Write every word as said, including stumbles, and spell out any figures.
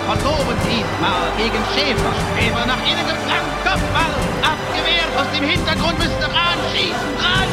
verloren diesmal gegen Schäfer. Schäfer nach innen geflankt, Kopfball, abgewehrt, aus dem Hintergrund müsste Rahn schießen. Rahn